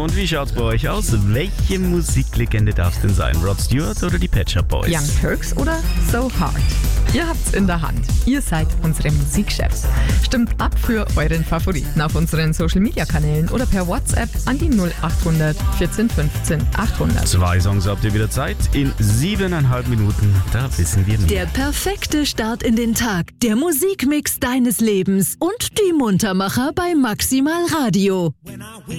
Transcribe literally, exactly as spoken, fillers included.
Und wie schaut's bei euch aus? Welche Musiklegende darf es denn sein? Rod Stewart oder die Pet Shop Boys? Young Turks oder So Hard? Ihr habt's in der Hand. Ihr seid unsere Musikchefs. Stimmt ab für euren Favoriten auf unseren Social-Media-Kanälen oder per WhatsApp an die null acht hundert vierzehn fünfzehn achthundert. Zwei Songs habt ihr wieder Zeit. In siebeneinhalb Minuten, da wissen wir mehr. Der perfekte Start in den Tag. Der Musikmix deines Lebens und die Muntermacher bei Maximal Radio.